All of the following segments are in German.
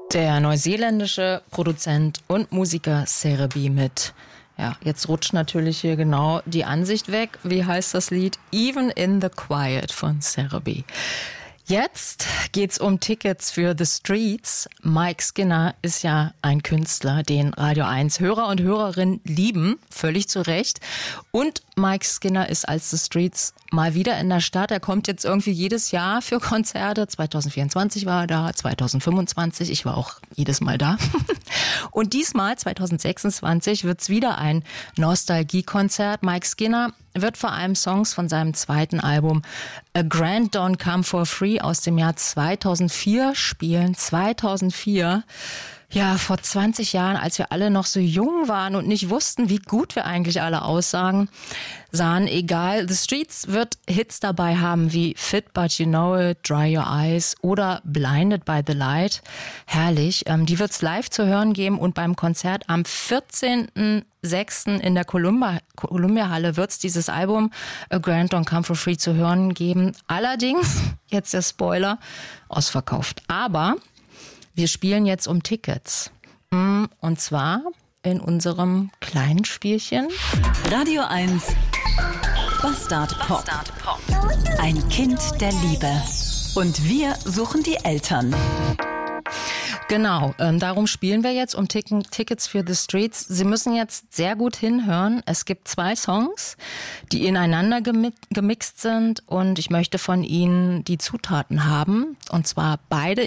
Der neuseeländische Produzent und Musiker Cerebi mit, ja, jetzt rutscht natürlich hier genau die Ansicht weg. Wie heißt das Lied? Even in the Quiet von Cerebi. Jetzt geht's um Tickets für The Streets. Mike Skinner ist ja ein Künstler, den Radio 1 Hörer und Hörerinnen lieben, völlig zu Recht. Und Mike Skinner ist als The Streets mal wieder in der Stadt. Er kommt jetzt irgendwie jedes Jahr für Konzerte. 2024 war er da, 2025. Ich war auch jedes Mal da. Und diesmal, 2026, wird's wieder ein Nostalgie-Konzert. Mike Skinner wird vor allem Songs von seinem zweiten Album A Grand Don't Come For Free aus dem Jahr 2004 spielen. 2004, ja, vor 20 Jahren, als wir alle noch so jung waren und nicht wussten, wie gut wir eigentlich alle sahen. Egal, The Streets wird Hits dabei haben wie Fit But You Know It, Dry Your Eyes oder Blinded By The Light. Herrlich. Die wird's live zu hören geben und beim Konzert am 14.06. in der Columbia-Halle wird's dieses Album A Grand Don't Come For Free zu hören geben. Allerdings, jetzt der Spoiler, ausverkauft. Aber wir spielen jetzt um Tickets. Und zwar in unserem kleinen Spielchen. Radio 1 Bastard Pop. Ein Kind der Liebe. Und wir suchen die Eltern. Genau, darum spielen wir jetzt um Tickets für The Streets. Sie müssen jetzt sehr gut hinhören. Es gibt 2 Songs, die ineinander gemixt sind und ich möchte von Ihnen die Zutaten haben. Und zwar beide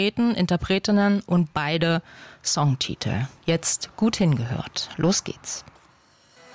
Interpretinnen und beide Songtitel. Jetzt gut hingehört. Los geht's.